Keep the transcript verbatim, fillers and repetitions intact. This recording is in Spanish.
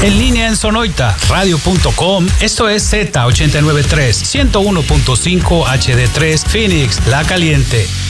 En línea en Sonoita Radio punto com. Esto es Z ochenta y nueve punto tres, ciento uno punto cinco H D tres, Phoenix, La Caliente.